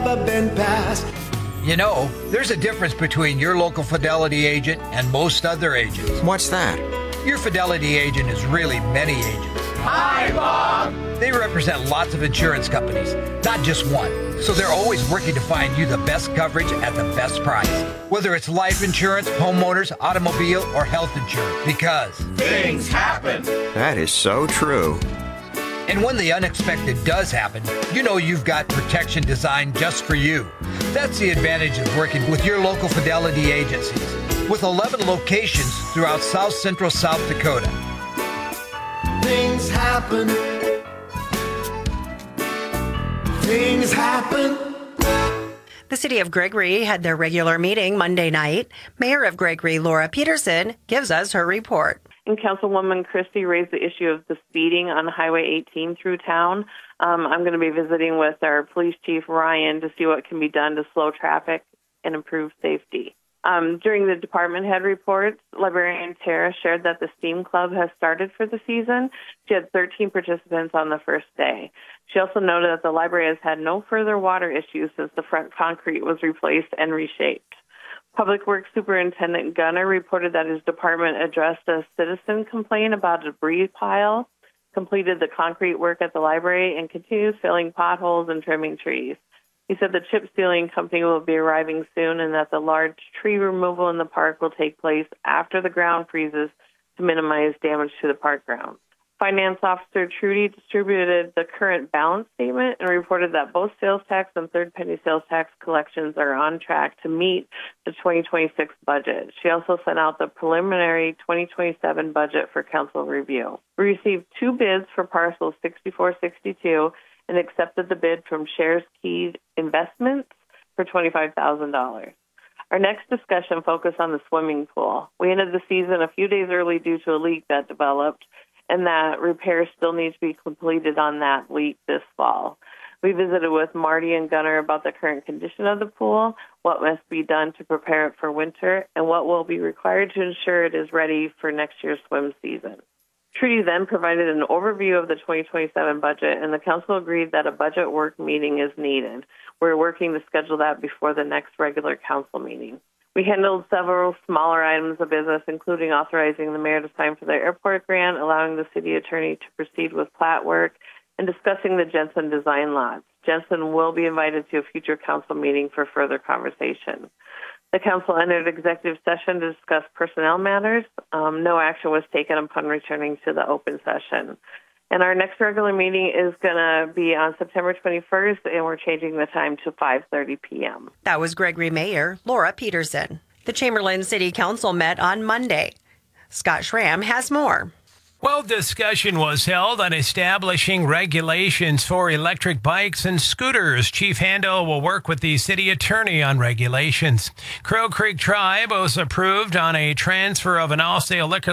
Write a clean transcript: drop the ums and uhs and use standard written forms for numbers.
never been passed. You know, there's a difference between your local Fidelity agent and most other agents. What's that? Your Fidelity agent is really many agents. Hi, Bob! They represent lots of insurance companies, not just one. So they're always working to find you the best coverage at the best price. Whether it's life insurance, homeowners, automobile, or health insurance. Because things happen. That is so true. And when the unexpected does happen, you know you've got protection designed just for you. That's the advantage of working with your local Fidelity agencies. With 11 locations throughout South Central South Dakota. Things happen. Things happen. The city of Gregory had their regular meeting Monday night. Mayor of Gregory, Laura Peterson, gives us her report. And Councilwoman Christie raised the issue of the speeding on Highway 18 through town. I'm going to be visiting with our police chief, Ryan, to see what can be done to slow traffic and improve safety. During the department head reports, Librarian Tara shared that the STEAM Club has started for the season. She had 13 participants on the first day. She also noted that the library has had no further water issues since the front concrete was replaced and reshaped. Public Works Superintendent Gunner reported that his department addressed a citizen complaint about a debris pile, completed the concrete work at the library, and continues filling potholes and trimming trees. He said the chip sealing company will be arriving soon and that the large tree removal in the park will take place after the ground freezes to minimize damage to the park grounds. Finance Officer Trudy distributed the current balance statement and reported that both sales tax and third penny sales tax collections are on track to meet the 2026 budget. She also sent out the preliminary 2027 budget for council review. We received 2 bids for parcels 6462 and accepted the bid from Shares Key Investments for $25,000. Our next discussion focused on the swimming pool. We ended the season a few days early due to a leak that developed, and that repairs still need to be completed on that leak this fall. We visited with Marty and Gunner about the current condition of the pool, what must be done to prepare it for winter, and what will be required to ensure it is ready for next year's swim season. Trudy then provided an overview of the 2027 budget, and the council agreed that a budget work meeting is needed. We're working to schedule that before the next regular council meeting. We handled several smaller items of business, including authorizing the mayor to sign for the airport grant, allowing the city attorney to proceed with plat work, and discussing the Jensen design lots. Jensen will be invited to a future council meeting for further conversation. The council entered executive session to discuss personnel matters. No action was taken upon returning to the open session. And our next regular meeting is going to be on September 21st, and we're changing the time to 5:30 p.m. That was Gregory Mayor Laura Peterson. The Chamberlain City Council met on Monday. Scott Schramm has more. Well, discussion was held on establishing regulations for electric bikes and scooters. Chief Handel will work with the city attorney on regulations. Crow Creek Tribe was approved on a transfer of an Allsale liquor